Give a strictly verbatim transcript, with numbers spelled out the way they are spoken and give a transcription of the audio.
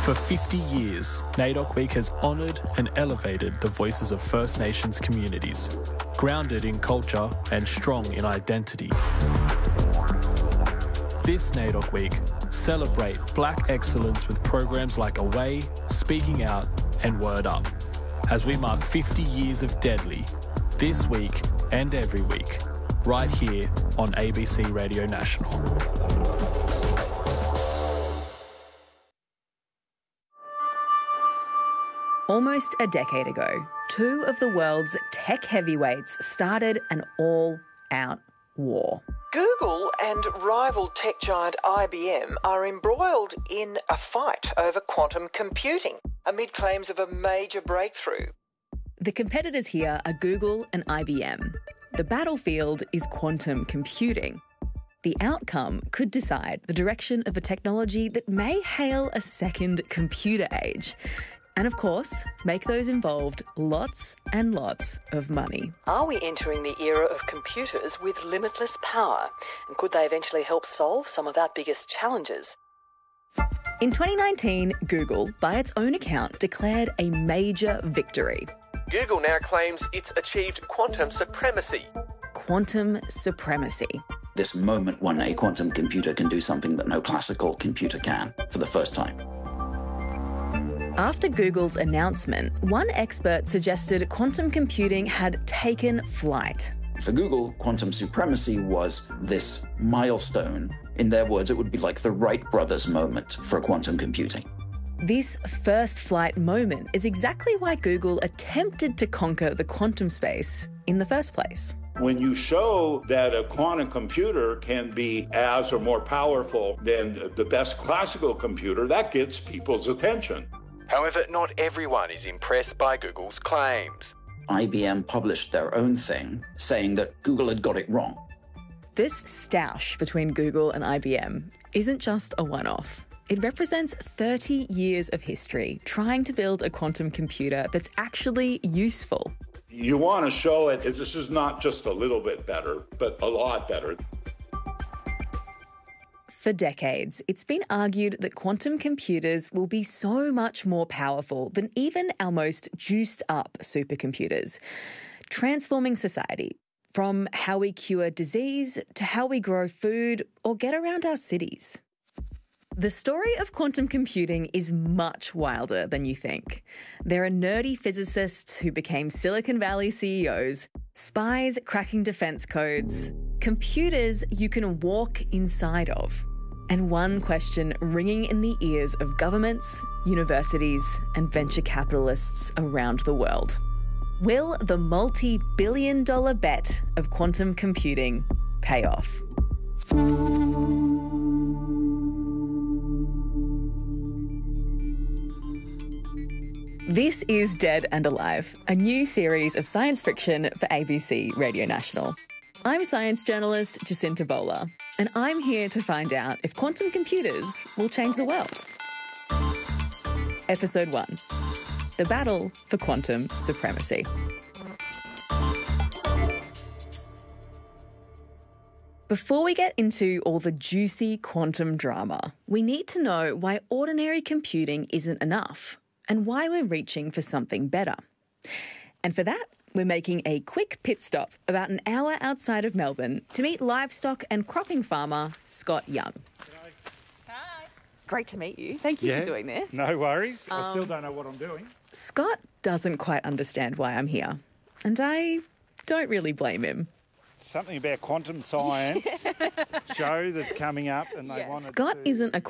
For fifty years, NAIDOC Week has honoured and elevated the voices of First Nations communities, grounded in culture and strong in identity. This NAIDOC Week, celebrate Black excellence with programs like Away, Speaking Out and Word Up, as we mark fifty years of Deadly, this week and every week, right here on A B C Radio National. Almost a decade ago, two of the world's tech heavyweights started an all-out war. Google and rival tech giant I B M are embroiled in a fight over quantum computing, amid claims of a major breakthrough. The competitors here are Google and I B M. The battlefield is quantum computing. The outcome could decide the direction of a technology that may hail a second computer age. And of course, make those involved lots and lots of money. Are we entering the era of computers with limitless power? And could they eventually help solve some of our biggest challenges? In twenty nineteen, Google, by its own account, declared a major victory. Google now claims it's achieved quantum supremacy. Quantum supremacy. This moment when a quantum computer can do something that no classical computer can, for the first time. After Google's announcement, one expert suggested quantum computing had taken flight. For Google, quantum supremacy was this milestone. In their words, it would be like the Wright brothers moment for quantum computing. This first flight moment is exactly why Google attempted to conquer the quantum space in the first place. When you show that a quantum computer can be as or more powerful than the best classical computer, that gets people's attention. However, not everyone is impressed by Google's claims. I B M published their own thing, saying that Google had got it wrong. This stoush between Google and I B M isn't just a one-off. It represents thirty years of history trying to build a quantum computer that's actually useful. You want to show it, this is not just a little bit better, but a lot better. For decades, it's been argued that quantum computers will be so much more powerful than even our most juiced-up supercomputers, transforming society, from how we cure disease to how we grow food or get around our cities. The story of quantum computing is much wilder than you think. There are nerdy physicists who became Silicon Valley C E Os, spies cracking defense codes, computers you can walk inside of, and one question ringing in the ears of governments, universities, and venture capitalists around the world. Will the multi-billion dollar bet of quantum computing pay off? This is Dead and Alive, a new series of science fiction for A B C Radio National. I'm science journalist Jacinta Bowler, and I'm here to find out if quantum computers will change the world. Episode one, The Battle for Quantum Supremacy. Before we get into all the juicy quantum drama, we need to know why ordinary computing isn't enough and why we're reaching for something better. And for that, we're making a quick pit stop about an hour outside of Melbourne to meet livestock and cropping farmer Scott Young. Hi. Great to meet you. Thank you Yeah, for doing this. No worries. Um, I still don't know what I'm doing. Scott doesn't quite understand why I'm here, and I don't really blame him. Something about quantum science show that's coming up, and they Yeah. wanted Scott to... isn't a